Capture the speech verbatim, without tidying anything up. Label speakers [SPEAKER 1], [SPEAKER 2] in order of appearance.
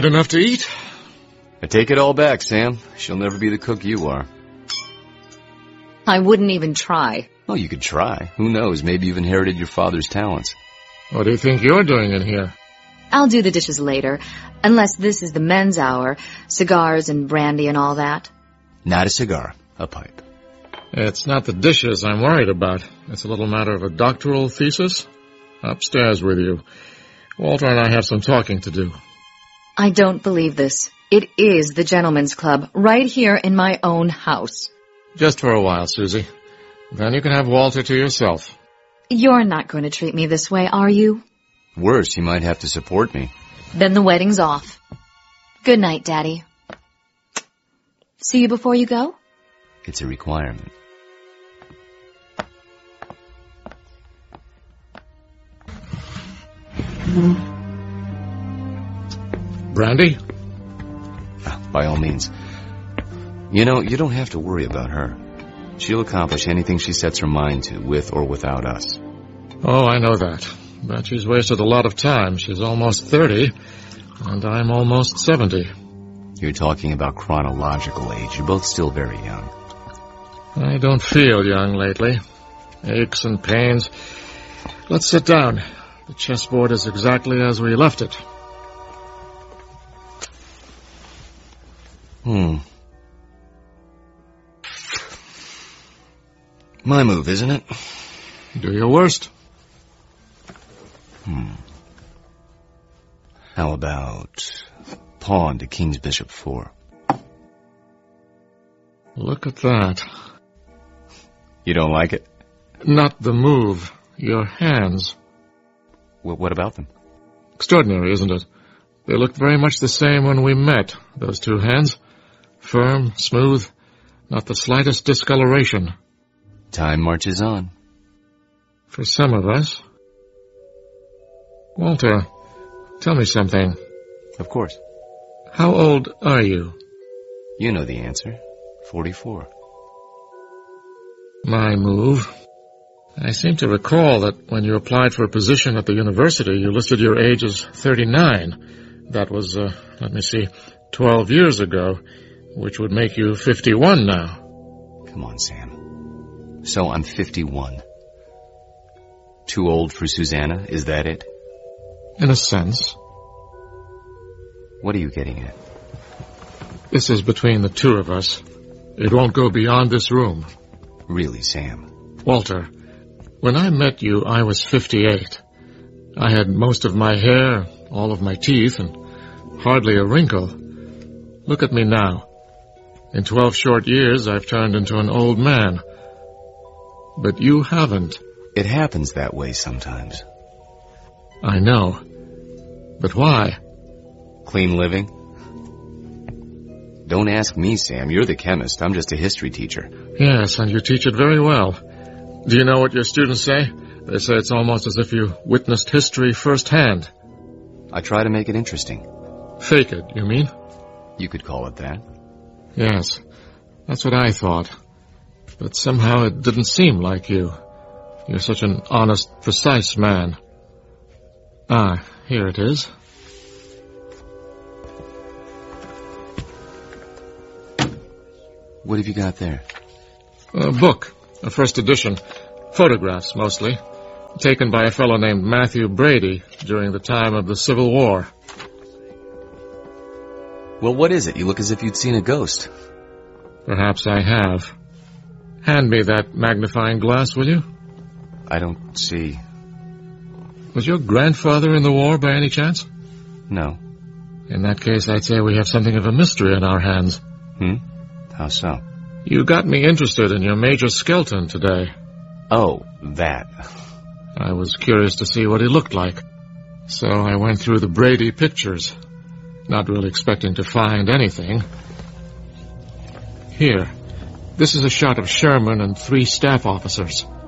[SPEAKER 1] had enough to eat?
[SPEAKER 2] I take it all back, Sam. She'll never be the cook you are.
[SPEAKER 3] I wouldn't even try.
[SPEAKER 2] Oh, you could try. Who knows? Maybe you've inherited your father's talents.
[SPEAKER 1] What do you think you're doing in here?
[SPEAKER 3] I'll do the dishes later, unless this is the men's hour, cigars and brandy and all that.
[SPEAKER 2] Not a cigar, a pipe.
[SPEAKER 1] It's not the dishes I'm worried about. It's a little matter of a doctoral thesis. Upstairs with you. Walter and I have some talking to do.
[SPEAKER 3] I don't believe this. It is the gentleman's club, right here in my own house.
[SPEAKER 1] Just for a while, Susie. Then you can have Walter to yourself.
[SPEAKER 3] You're not going to treat me this way, are you?
[SPEAKER 2] Worse, you might have to support me.
[SPEAKER 3] Then the wedding's off. Good night, Daddy. See you before you go?
[SPEAKER 2] It's a requirement.
[SPEAKER 1] Brandy?
[SPEAKER 2] By all means. You know, you don't have to worry about her. She'll accomplish anything she sets her mind to, with or without us.
[SPEAKER 1] Oh, I know that. But she's wasted a lot of time. She's almost thirty, and I'm almost seventy.
[SPEAKER 2] You're talking about chronological age. You're both still very young.
[SPEAKER 1] I don't feel young lately. Aches and pains. Let's sit down. The chessboard is exactly as we left it.
[SPEAKER 2] Hmm. My move, isn't it?
[SPEAKER 1] Do your worst.
[SPEAKER 2] Hmm. How about pawn to king's bishop four?
[SPEAKER 1] Look at that.
[SPEAKER 2] You don't like it?
[SPEAKER 1] Not the move. Your hands.
[SPEAKER 2] Well, what about them?
[SPEAKER 1] Extraordinary, isn't it? They looked very much the same when we met, those two hands. Firm, smooth, not the slightest discoloration.
[SPEAKER 2] Time marches on.
[SPEAKER 1] For some of us. Walter, tell me something.
[SPEAKER 2] Of course.
[SPEAKER 1] How old are you?
[SPEAKER 2] You know the answer. Forty-four.
[SPEAKER 1] My move. I seem to recall that when you applied for a position at the university, you listed your age as thirty-nine. That was, uh, let me see, twelve years ago, which would make you fifty-one now.
[SPEAKER 2] Come on, Sam. So I'm fifty-one. Too old for Susanna, is that it?
[SPEAKER 1] In a sense.
[SPEAKER 2] What are you getting at?
[SPEAKER 1] This is between the two of us. It won't go beyond this room.
[SPEAKER 2] Really, Sam?
[SPEAKER 1] Walter, when I met you, I was fifty-eight. I had most of my hair, all of my teeth, and hardly a wrinkle. Look at me now. In twelve short years, I've turned into an old man. But you haven't.
[SPEAKER 2] It happens that way sometimes.
[SPEAKER 1] I know. But why?
[SPEAKER 2] Clean living? Don't ask me, Sam. You're the chemist. I'm just a history teacher.
[SPEAKER 1] Yes, and you teach it very well. Do you know what your students say? They say it's almost as if you witnessed history firsthand.
[SPEAKER 2] I try to make it interesting.
[SPEAKER 1] Fake it, you mean?
[SPEAKER 2] You could call it that.
[SPEAKER 1] Yes, that's what I thought. But somehow it didn't seem like you. You're such an honest, precise man. Ah, here it is.
[SPEAKER 2] What have you got there?
[SPEAKER 1] A book, a first edition. Photographs, mostly. Taken by a fellow named Matthew Brady during the time of the Civil War.
[SPEAKER 2] Well, what is it? You look as if you'd seen a ghost.
[SPEAKER 1] Perhaps I have. Hand me that magnifying glass, will you?
[SPEAKER 2] I don't see.
[SPEAKER 1] Was your grandfather in the war by any chance?
[SPEAKER 2] No.
[SPEAKER 1] In that case, I'd say we have something of a mystery on our hands.
[SPEAKER 2] Hmm? How so?
[SPEAKER 1] You got me interested in your Major Skelton today.
[SPEAKER 2] Oh, that.
[SPEAKER 1] I was curious to see what he looked like. So I went through the Brady pictures, not really expecting to find anything. Here, this is a shot of Sherman and three staff officers.